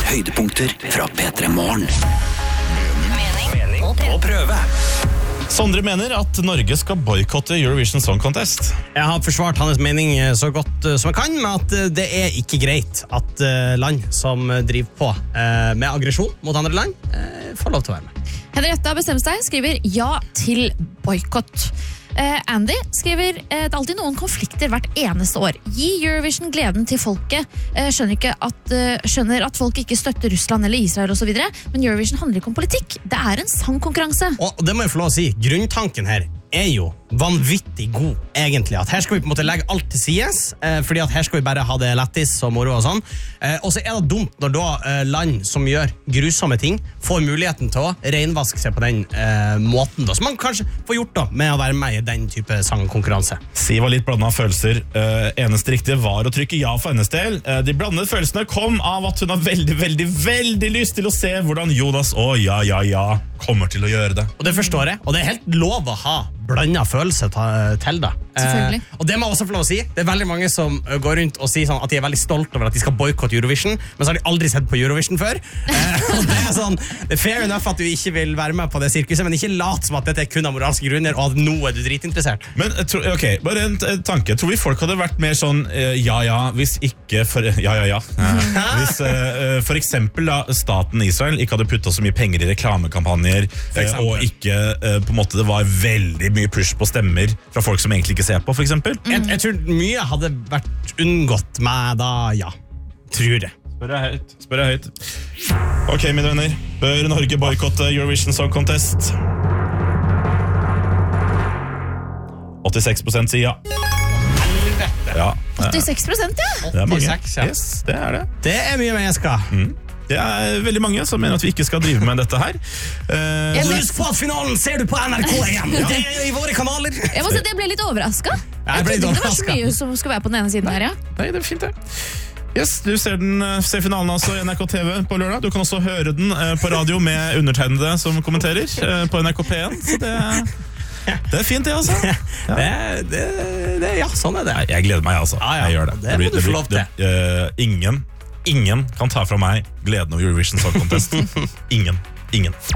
Høydepunkter fra P3 Morgen. Mening og prøve. Sondre mener at Norge skal boykotte Eurovision Song Contest. Jeg har forsvart hans mening så godt som jeg kan, med at det er ikke greit at land som driver på med aggresjon mot andre land, får lov til å være med. Henrietta Bestemsteg skriver ja til boykott. Andy skriver det er alltid noen konflikter hvert eneste år. Gi Eurovision gleden til folket. Skjønner at folk ikke støtter Russland eller Israel og så videre, men Eurovision handler ikke om politikk. Det er en sangkonkurranse. Og det må jeg få lov å si, grunntanken her er jo vanvittig god, egentlig. At her skal vi på en måte legge alt til sides, fordi at her skal vi bare ha det lettis og moro og sånn. Og så er det dumt når da land som gjør grusomme ting får muligheten til å renvaske seg på den måten da, som man kanskje får gjort da, med å være med i den type sangkonkurranse. Siv var litt blandet av følelser. Eneste riktige var å trykke ja for hennes del. De blandede følelsene kom av at hun har veldig lyst til å se hvordan Jonas og ja kommer til å gjøre det. Og det forstår jeg, og det er helt lov å ha blandet følelse til det. Selvfølgelig. Og det må jeg også få lov å si. Det er veldig mange som går rundt og sier sånn at de er veldig stolt over at de skal boykotte Eurovision, men så har de aldri sett på Eurovision før. Og det er sånn, det er fair enough at du ikke vil være med på det sirkuset, men ikke lat som at dette er kun av moralske grunner, og at nå er du dritinteressert. Men ok, bare en tanke. Tror vi folk hadde vært mer sånn hvis ikke for Hvis for eksempel da, staten Israel ikke hadde puttet så mye penger i reklamekampanjer, og ikke på en måte det var veldig mye push på stemmer fra folk som egentlig ikke ser på, for eksempel. Jeg tror mye hadde vært unngått med da, tror jeg. Spør jeg høyt. Ok, mine venner. Bør Norge boykotte Eurovision Song Contest? 86% sier ja. Ja. 86%, ja. Det er mange. 86, ja. Yes, det er det. Det er mye mennesker. Det er veldig mange som mener at vi ikke skal drive med dette her. Husk på at finalen ser du på NRK1. Det er i våre kanaler. Jeg må si at jeg ble litt overrasket. Jeg ble litt det var så overrasket. mye som skulle være på den ene siden her, ja. Nei, det er fint det. Yes, du ser finalen altså i NRK TV på lørdag. Du kan også høre den på radio med undertegnede som kommenterer på NRK P1. Så det er fint det, altså. Ja, sånn er det. Jeg gleder meg, altså. Jeg gjør det. Det må du få lov til. Ingen kan ta fra meg gleden av Eurovision Song Contest. Ingen.